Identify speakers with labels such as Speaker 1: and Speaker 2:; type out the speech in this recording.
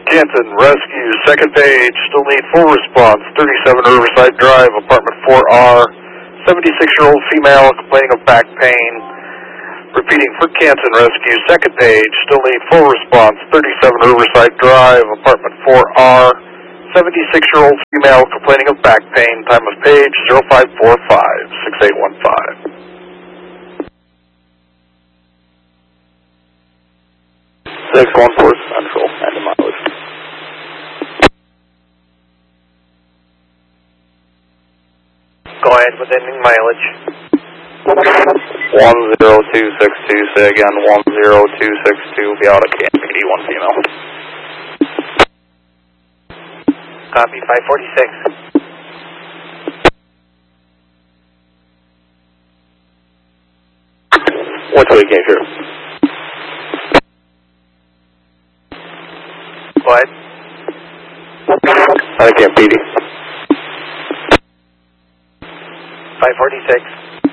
Speaker 1: Canton Rescue, second page, still need full response, 37 Riverside Drive, apartment 4R, 76-year-old female complaining of back pain. Repeating for Canton Rescue, second page, still need full response, 37 Riverside Drive, apartment 4R, 76-year-old female complaining of back pain, time of page 0545-6815.
Speaker 2: 614 Central, and the mileage.
Speaker 3: Go ahead with ending mileage.
Speaker 2: 10262, say again, 10262, be out of KMPD, one female.
Speaker 3: Copy, 546.
Speaker 2: Which way came here?
Speaker 3: Go ahead.
Speaker 2: I can't beat it.
Speaker 3: 546.